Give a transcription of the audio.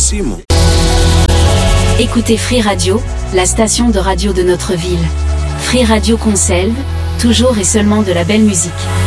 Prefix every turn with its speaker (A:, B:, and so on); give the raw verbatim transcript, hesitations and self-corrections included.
A: bellissimo.
B: Écoutez Free Radio, la station de radio de notre ville. Free Radio Conselve, toujours et seulement de la belle musique.